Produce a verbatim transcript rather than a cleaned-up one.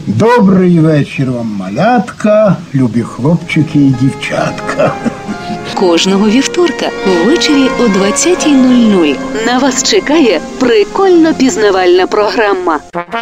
Добрий вечір вам, малятка, любі хлопчики і дівчатка. Кожного вівторка ввечері о двадцятій нуль нуль на вас чекає прикольно-пізнавальна програма.